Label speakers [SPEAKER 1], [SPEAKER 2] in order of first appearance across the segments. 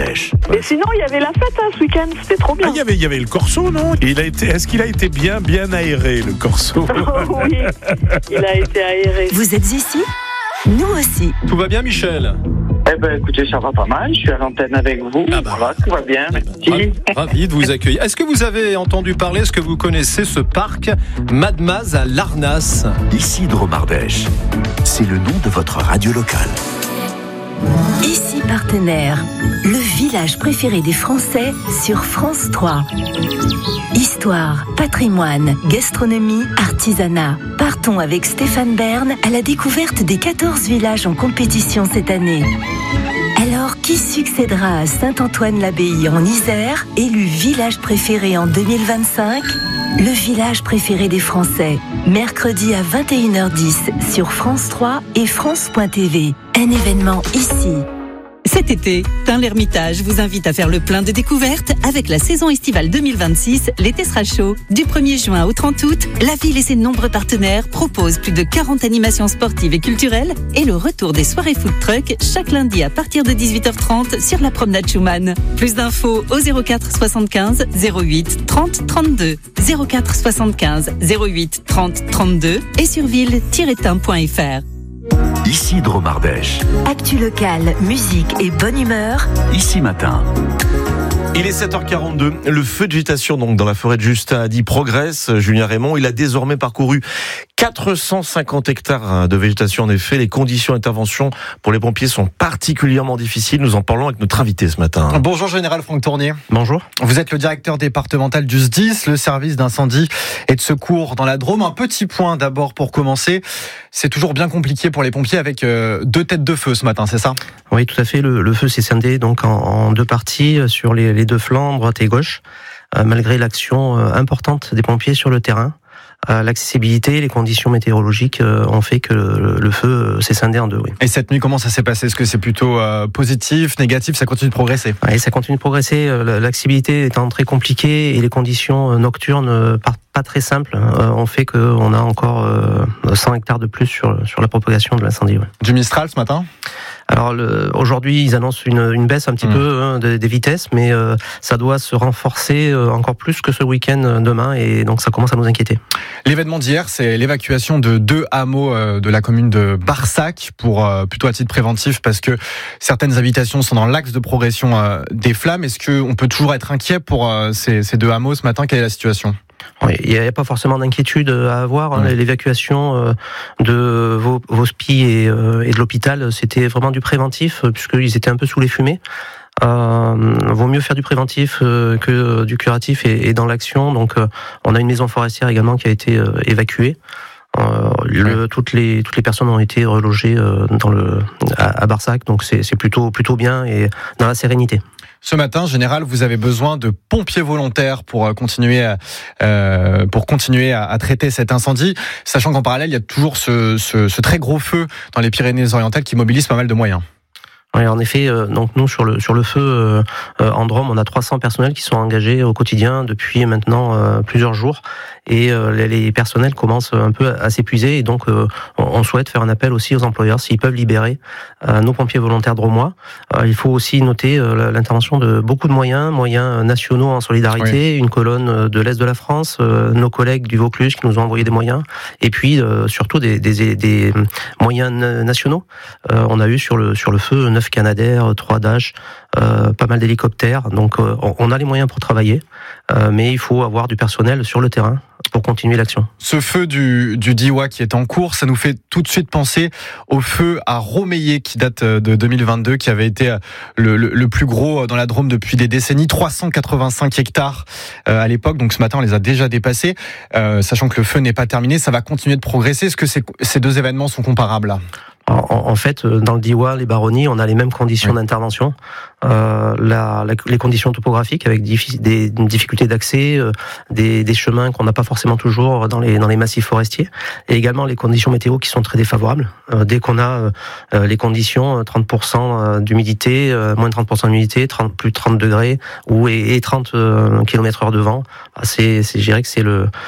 [SPEAKER 1] Dromardèche.
[SPEAKER 2] Et sinon, il y avait la fête ce week-end, c'était trop bien.
[SPEAKER 1] Il y avait le Corso, non ? Est-ce qu'il a été bien aéré, le Corso ?
[SPEAKER 2] Oui, il a été aéré.
[SPEAKER 3] Vous êtes ici ? Nous aussi.
[SPEAKER 4] Tout va bien, Michel ?
[SPEAKER 5] Écoutez, ça va pas mal. Je suis à l'antenne avec vous. Voilà, tout va bien. Merci.
[SPEAKER 4] Ravi de vous accueillir. Est-ce que vous avez entendu parler, est-ce que vous connaissez ce parc Madmaz à Larnas ?
[SPEAKER 1] Ici Dromardèche. C'est le nom de votre radio locale.
[SPEAKER 3] Ici Partenaire, le village préféré des Français sur France 3. Histoire, patrimoine, gastronomie, artisanat. Partons avec Stéphane Bern à la découverte des 14 villages en compétition cette année. Alors, qui succédera à Saint-Antoine-l'Abbaye en Isère, élu village préféré en 2025 ? Le village préféré des Français, mercredi à 21h10 sur France 3 et France.tv. Un événement ici.
[SPEAKER 6] Cet été, Tain-l'Hermitage vous invite à faire le plein de découvertes avec la saison estivale 2026. L'été sera chaud. Du 1er juin au 30 août, la ville et ses nombreux partenaires proposent plus de 40 animations sportives et culturelles et le retour des soirées food truck chaque lundi à partir de 18h30 sur la promenade Schumann. Plus d'infos au 04 75 08 30 32. 04 75 08 30 32 et sur ville-tain.fr.
[SPEAKER 1] Ici Dromardèche.
[SPEAKER 3] Actu locale, musique et bonne humeur.
[SPEAKER 1] Ici Matin.
[SPEAKER 4] Il est 7h42. Le feu de végétation donc dans la forêt de Justin-Hady progresse. Julien Raymond, il a désormais parcouru 450 hectares de végétation. En effet, les conditions d'intervention pour les pompiers sont particulièrement difficiles. Nous en parlons avec notre invité ce matin.
[SPEAKER 7] Bonjour Général Franck Tournier.
[SPEAKER 8] Bonjour.
[SPEAKER 7] Vous êtes le directeur départemental du SDIS, le service d'incendie et de secours dans la Drôme. Un petit point d'abord pour commencer. C'est toujours bien compliqué pour les pompiers avec deux têtes de feu ce matin, c'est ça ?
[SPEAKER 8] Oui, tout à fait. Le feu s'est scindé donc en deux parties sur les deux flancs, droite et gauche, malgré l'action importante des pompiers sur le terrain. L'accessibilité, les conditions météorologiques ont fait que le feu s'est scindé en deux. Oui.
[SPEAKER 7] Et cette nuit, comment ça s'est passé ? Est-ce que c'est plutôt positif, négatif ? Ça continue de progresser ?
[SPEAKER 8] Oui, ça continue de progresser. L'accessibilité étant très compliquée et les conditions nocturnes pas très simples ont fait qu'on a encore 100 hectares de plus sur la propagation de l'incendie. Oui.
[SPEAKER 7] Du Mistral ce matin ?
[SPEAKER 8] Alors aujourd'hui, ils annoncent une baisse un petit peu des vitesses, mais ça doit se renforcer encore plus que ce week-end demain, et donc ça commence à nous inquiéter.
[SPEAKER 7] L'événement d'hier, c'est l'évacuation de 2 hameaux de la commune de Barsac, pour plutôt à titre préventif, parce que certaines habitations sont dans l'axe de progression des flammes. Est-ce qu'on peut toujours être inquiet pour ces 2 hameaux ce matin ? Quelle est la situation ?
[SPEAKER 8] Oui, il n'y a pas forcément d'inquiétude à avoir. L'évacuation de vos SPI et de l'hôpital, c'était vraiment du préventif, puisqu'ils étaient un peu sous les fumées. Vaut mieux faire du préventif que du curatif et dans l'action. Donc, on a une maison forestière également qui a été évacuée. Toutes les personnes ont été relogées à Barsac, donc c'est plutôt bien et dans la sérénité.
[SPEAKER 7] Ce matin, Général, vous avez besoin de pompiers volontaires pour continuer à traiter cet incendie, sachant qu'en parallèle, il y a toujours ce très gros feu dans les Pyrénées-Orientales qui mobilise pas mal de moyens.
[SPEAKER 8] Oui, en effet, donc nous sur le feu en Drôme, on a 300 personnels qui sont engagés au quotidien depuis maintenant plusieurs jours, et les personnels commencent un peu à s'épuiser, et donc on souhaite faire un appel aussi aux employeurs s'ils peuvent libérer nos pompiers volontaires drômois. Il faut aussi noter l'intervention de beaucoup de moyens nationaux en solidarité, une colonne de l'Est de la France, nos collègues du Vaucluse qui nous ont envoyé des moyens, et puis surtout des moyens nationaux. On a eu sur le feu 9 Canadair, 3 Dash, pas mal d'hélicoptères. Donc on a les moyens pour travailler, mais il faut avoir du personnel sur le terrain pour continuer l'action.
[SPEAKER 7] Ce feu du Diois qui est en cours, ça nous fait tout de suite penser au feu à Romeyer qui date de 2022, qui avait été le plus gros dans la Drôme depuis des décennies, 385 hectares à l'époque, donc ce matin on les a déjà dépassés, sachant que le feu n'est pas terminé, ça va continuer de progresser. Est-ce que ces deux événements sont comparables là ?
[SPEAKER 8] En fait, dans le Diois, les baronnies, on a les mêmes conditions d'intervention. Les conditions topographiques avec des difficultés d'accès, des chemins qu'on n'a pas forcément toujours dans les massifs forestiers, et également les conditions météo qui sont très défavorables. Dès qu'on a les conditions 30% d'humidité, moins de 30% d'humidité, plus de 30 degrés et 30 km/h de vent, je dirais que c'est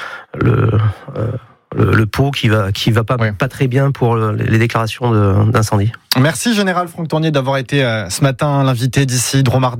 [SPEAKER 8] le pot qui va pas très bien pour les déclarations d'incendie.
[SPEAKER 7] Merci Général Franck Tournier d'avoir été ce matin l'invité d'ici Dromardèche.